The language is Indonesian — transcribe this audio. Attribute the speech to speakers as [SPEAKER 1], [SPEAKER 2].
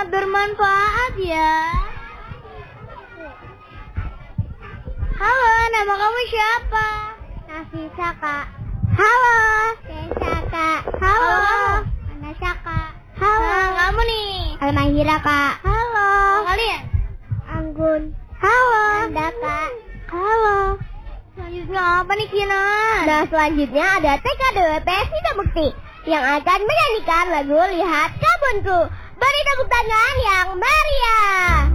[SPEAKER 1] sangat bermanfaat ya. Halo, nama kamu siapa?
[SPEAKER 2] Nafisa, Kak.
[SPEAKER 1] Halo.
[SPEAKER 2] Kesa, Kak.
[SPEAKER 1] Halo.
[SPEAKER 2] Anasa, Kak.
[SPEAKER 1] Halo. Kamu nih?
[SPEAKER 2] Almahira, Kak.
[SPEAKER 1] Halo. Kalian?
[SPEAKER 2] Anggun.
[SPEAKER 1] Halo.
[SPEAKER 2] Anda, Kak.
[SPEAKER 1] Halo. Selanjutnya apa nih, Kinan?
[SPEAKER 2] Nah, selanjutnya ada TKDWP Sida Bukti yang akan menyanyikan lagu Lihat Kebunku. Beri tepuk tangan yang meriah.